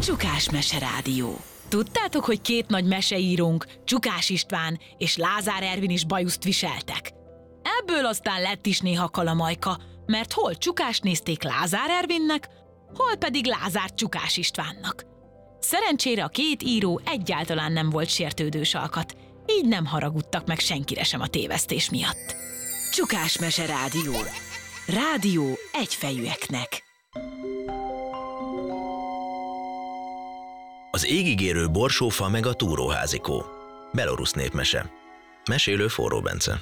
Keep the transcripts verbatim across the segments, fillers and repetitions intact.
Csukás Meserádió. Tudtátok, hogy két nagy meseírónk, Csukás István és Lázár Ervin is bajuszt viseltek? Ebből aztán lett is néha kalamajka, mert hol Csukást nézték Lázár Ervinnek, hol pedig Lázár Csukás Istvánnak. Szerencsére a két író egyáltalán nem volt sértődős alkat, így nem haragudtak meg senkire sem a tévesztés miatt. Csukás Meserádió. Rádió egyfejűeknek. Az égigérő borsófa meg a túróházikó. Belorusz népmese. Mesélő Forró Bence.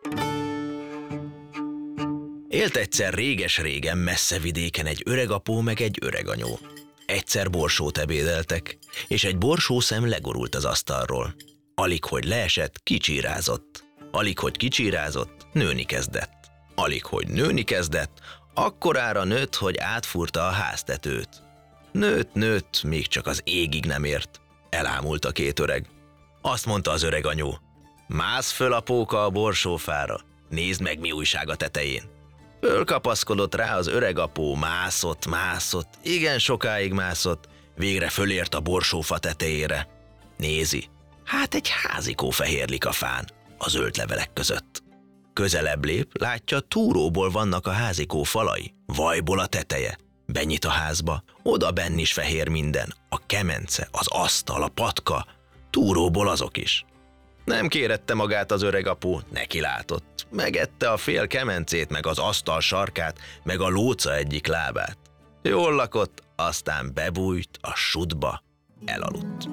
Élt egyszer réges-régen messze vidéken egy öregapó meg egy öreganyó. Egyszer borsót ebédeltek, és egy borsószem legorult az asztalról. Alig, hogy leesett, kicsírázott. Alig, hogy kicsírázott, nőni kezdett. Alig, hogy nőni kezdett, akkorára nőtt, hogy átfúrta a háztetőt. Nőtt, nőtt, még csak az égig nem ért. Elámult a két öreg. Azt mondta az öreg anyó: mász föl, apóka, a borsófára, nézd meg, mi újság a tetején. Fölkapaszkodott rá az öreg apó, mászott, mászott, igen sokáig mászott, végre fölért a borsófa tetejére. Nézi, hát egy házikó fehérlik a fán, a zöld levelek között. Közelebb lép, látja, túróból vannak a házikó falai, vajból a teteje. Benyit a házba, oda benn is fehér minden, a kemence, az asztal, a patka, túróból azok is. Nem kérette magát az öreg apó, neki látott, megette a fél kemencét, meg az asztal sarkát, meg a lóca egyik lábát. Jól lakott, aztán bebújt a sudba, elaludt.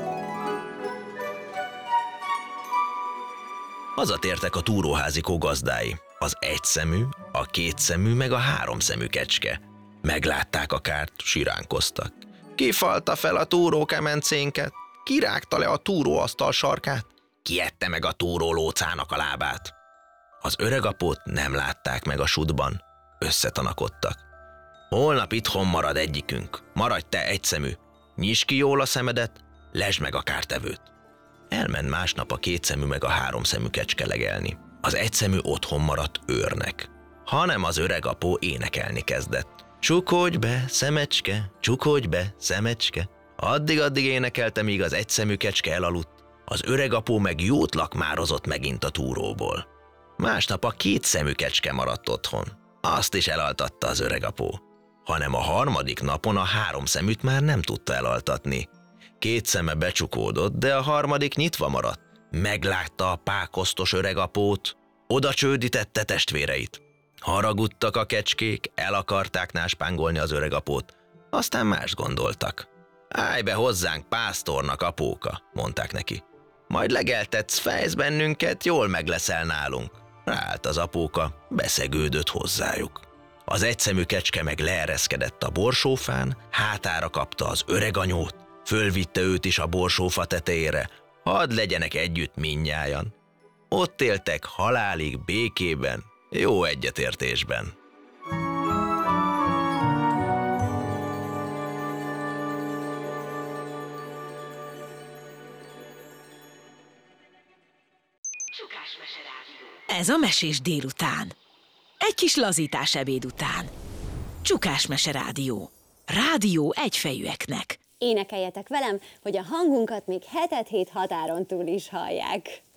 Hazatértek a túróházikó gazdái, az egyszemű, a kétszemű, meg a háromszemű kecske. Meglátták a kárt, siránkoztak. Ki falta fel a túrókemencénket? Ki rágta le a túróasztal sarkát? Ki ette meg a túrólócának a lábát? Az öregapót nem látták meg a sudban. Összetanakodtak. Holnap itthon marad egyikünk. Maradj te egyszemű. Nyisd ki jól a szemedet, lesd meg a kártevőt. Elment másnap a kétszemű meg a háromszemű kecske legelni. Az egyszemű otthon maradt őrnek. Hanem az öregapó énekelni kezdett. Csukodj be, szemecske, csukodj be, szemecske. Addig-addig énekelte, míg az egyszemű kecske elaludt, az öregapó meg jót lakmározott megint a túróból. Másnap a kétszemű kecske maradt otthon. Azt is elaltatta az öregapó. Hanem a harmadik napon a háromszeműt már nem tudta elaltatni. Két szeme becsukódott, de a harmadik nyitva maradt. Meglátta a pákosztos öregapót, oda csődítette testvéreit. Haragudtak a kecskék, el akarták náspángolni az öregapót, aztán mást gondoltak. Állj be hozzánk pásztornak, apóka, mondták neki. Majd legeltetsz, fejsz bennünket, jól meg leszel nálunk. Ráállt az apóka, beszegődött hozzájuk. Az egyszemű kecske meg leereszkedett a borsófán, hátára kapta az öreganyót, fölvitte őt is a borsófa tetejére, hadd legyenek együtt mindnyájan. Ott éltek halálig békében, jó egyetértésben. Csukás Meserádió. Ez a mesés délután. Egy kis lazítás ebéd után. Csukás Meserádió. Rádió egyfejűeknek. Énekeljetek velem, hogy a hangunkat még hetet hét határon túl is hallják.